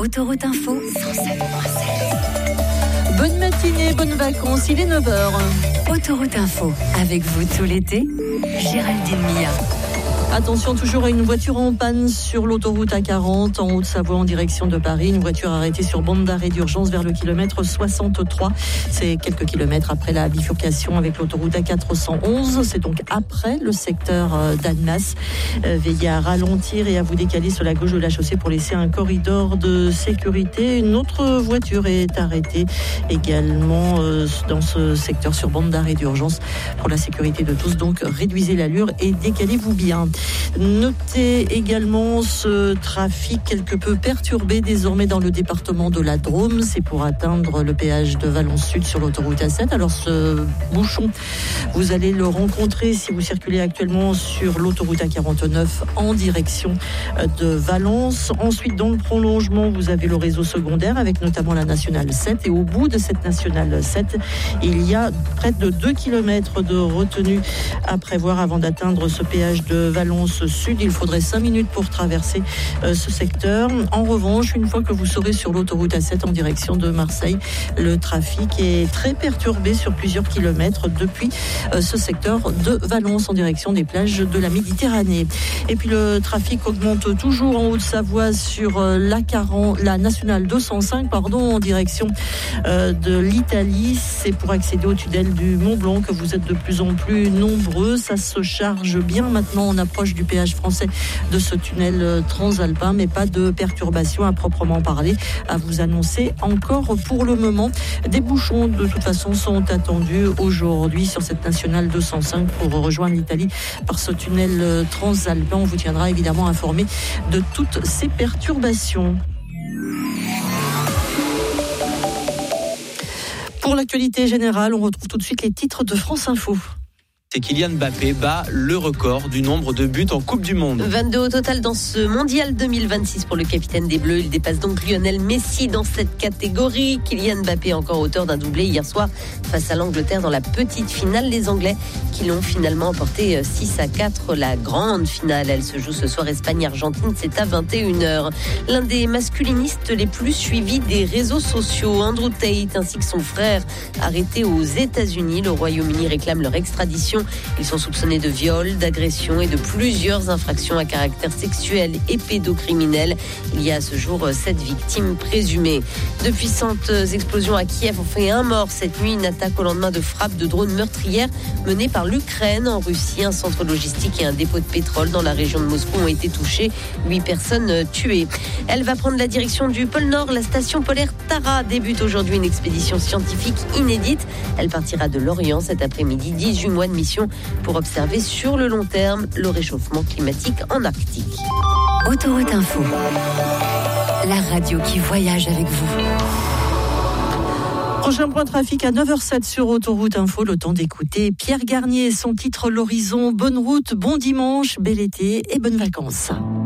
Autoroute Info, 107.7. Bonne matinée, bonnes vacances, il est 9h. Autoroute Info, avec vous tout l'été, Géraldine Mia. Attention toujours à une voiture en panne sur l'autoroute A40 en Haute-Savoie en direction de Paris. Une voiture arrêtée sur bande d'arrêt d'urgence vers le kilomètre 63. C'est quelques kilomètres après la bifurcation avec l'autoroute A411. C'est donc après le secteur d'Annemasse. Veillez à ralentir et à vous décaler sur la gauche de la chaussée pour laisser un corridor de sécurité. Une autre voiture est arrêtée également dans ce secteur sur bande d'arrêt d'urgence pour la sécurité de tous. Donc réduisez l'allure et décalez-vous bien. Notez également ce trafic quelque peu perturbé désormais dans le département de la Drôme. C'est pour atteindre le péage de Valence Sud sur l'autoroute A7. Alors ce bouchon, vous allez le rencontrer si vous circulez actuellement sur l'autoroute A49 en direction de Valence. Ensuite, dans le prolongement, vous avez le réseau secondaire avec notamment la nationale 7. Et au bout de cette nationale 7, il y a près de 2 km de retenue à prévoir avant d'atteindre ce péage de Valence Sud. Il faudrait 5 minutes pour traverser ce secteur. En revanche, une fois que vous serez sur l'autoroute A7 en direction de Marseille, le trafic est très perturbé sur plusieurs kilomètres depuis ce secteur de Valence en direction des plages de la Méditerranée. Et puis le trafic augmente toujours en Haute-Savoie sur la nationale 205 en direction de l'Italie. C'est pour accéder au tunnel du Mont-Blanc que vous êtes de plus en plus nombreux. Ça se charge bien maintenant. On approche du péage français de ce tunnel transalpin, mais pas de perturbation à proprement parler à vous annoncer encore pour le moment. Des bouchons de toute façon sont attendus aujourd'hui sur cette nationale 205 pour rejoindre l'Italie par ce tunnel transalpin. On vous tiendra évidemment informé de toutes ces perturbations. Pour l'actualité générale, on retrouve tout de suite les titres de France Info. C'est Kylian Mbappé bat le record du nombre de buts en Coupe du Monde. 22 au total dans ce mondial 2026 pour le capitaine des Bleus. Il dépasse donc Lionel Messi dans cette catégorie. Kylian Mbappé, encore auteur d'un doublé hier soir face à l'Angleterre dans la petite finale. Les Anglais qui l'ont finalement emporté 6-4. La grande finale, elle se joue ce soir Espagne-Argentine. C'est à 21h. L'un des masculinistes les plus suivis des réseaux sociaux, Andrew Tate, ainsi que son frère, arrêtés aux États-Unis. Le Royaume-Uni réclame leur extradition. Ils sont soupçonnés de viol, d'agression et de plusieurs infractions à caractère sexuel et pédocriminel. Il y a à ce jour 7 victimes présumées. De puissantes explosions à Kiev ont fait un mort cette nuit. Une attaque au lendemain de frappes de drones meurtrières menées par l'Ukraine en Russie. Un centre logistique et un dépôt de pétrole dans la région de Moscou ont été touchés. 8 personnes tuées. Elle va prendre la direction du pôle Nord. La station polaire Tara débute aujourd'hui une expédition scientifique inédite. Elle partira de Lorient cet après-midi. 18 mois de mission pour observer sur le long terme le réchauffement climatique en Arctique. Autoroute Info, la radio qui voyage avec vous. Prochain point trafic à 9h07 sur Autoroute Info. Le temps d'écouter Pierre Garnier, son titre L'Horizon. Bonne route, bon dimanche, bel été et bonnes vacances.